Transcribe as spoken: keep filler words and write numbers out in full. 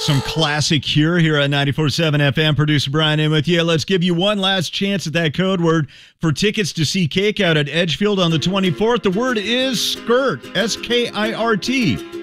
Some classic Cure here at ninety-four point seven F M. Producer Brian in with you. Let's give you one last chance at that code word for tickets to see Cake Out at Edgefield on the twenty-fourth. The word is skirt, S K I R T.